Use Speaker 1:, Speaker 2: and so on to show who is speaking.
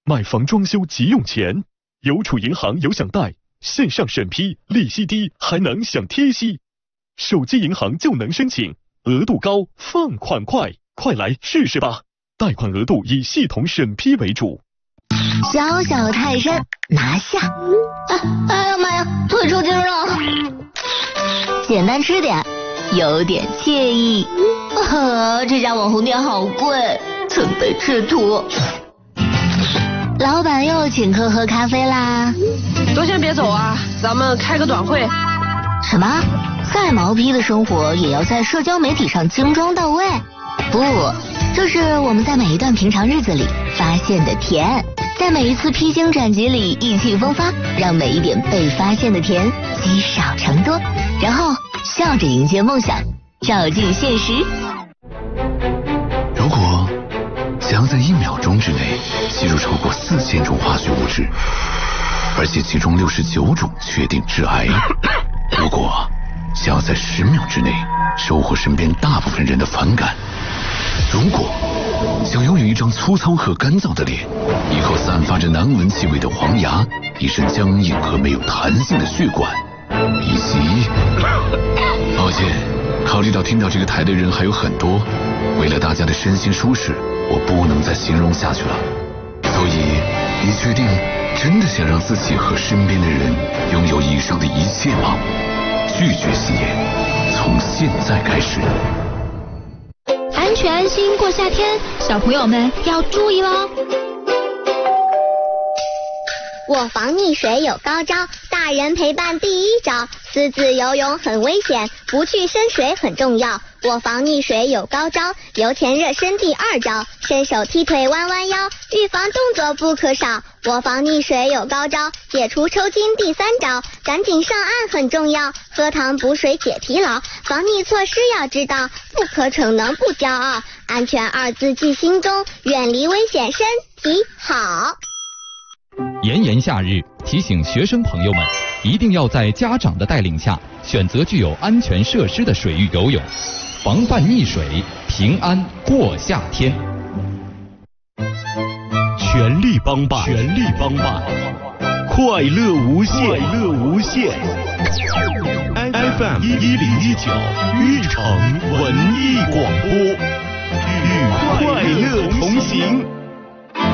Speaker 1: 买房装修急用钱，邮储银行有享贷，线上审批，利息低，还能享贴息。手机银行就能申请，额度高，放款快，快来试试吧！贷款额度以系统审批为主。
Speaker 2: 小小泰山拿下！哎呀妈呀，腿抽筋了！简单吃点，有点惬意。这家网红店好贵，准备吃土。老板又请客喝咖啡啦！
Speaker 3: 都先别走啊，咱们开个短会。
Speaker 2: 什么？再毛坯的生活也要在社交媒体上精装到位？不，这是我们在每一段平常日子里发现的甜，在每一次披荆斩棘里意气风发，让每一点被发现的甜积少成多，然后笑着迎接梦想，照进现实。
Speaker 4: 如果想要在1秒钟之内吸入超过4000种化学物质，而且其中69种确定致癌，如果想要在10秒之内收获身边大部分人的反感，如果想拥有一张粗糙和干燥的脸，一口散发着难闻气味的黄牙，一身僵硬和没有弹性的血管，以及……抱歉，考虑到听到这个台的人还有很多，为了大家的身心舒适，我不能再形容下去了。所以，你确定真的想让自己和身边的人拥有以上的一切吗？拒绝吸烟，从现在开始。
Speaker 5: 安全安心过夏天，小朋友们要注意喽。
Speaker 6: 我防溺水有高招，大人陪伴第一招，私自游泳很危险，不去深水很重要。我防溺水有高招，游前热身第2招，伸手踢腿弯弯腰，预防动作不可少。我防溺水有高招，解除抽筋第3招，赶紧上岸很重要，喝糖补水解疲劳。防溺措施要知道，不可逞能不骄傲，安全2字记心中，远离危险身体好。
Speaker 7: 炎炎夏日，提醒学生朋友们，一定要在家长的带领下，选择具有安全设施的水域游泳，防范溺水，平安过夏天。
Speaker 1: 全力帮办，全力帮办，快乐无限，快乐无限。FM 1019玉城文艺广播，与快乐同行。